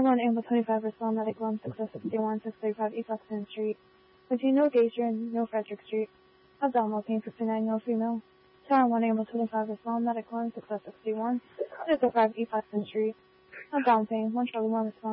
1 Amble 25 Bristol Medic 1 661 635 East Lexington Street. Between No Gager and No Frederick Street. Abdominal pain 59 year old female. Tower 1 Amble 25 Bristol Medic 1 661 635 East Lexington Street. Abdominal pain 1 Charlie 1 response.